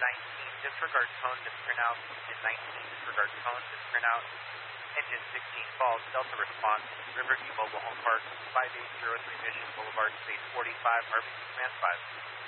19, disregard tone to printout. Engine 19, disregard tone to printout. Engine 16 falls, Delta response, Riverview Mobile Home Park, 5803 Mission Boulevard, Space 45, RBC Command 5.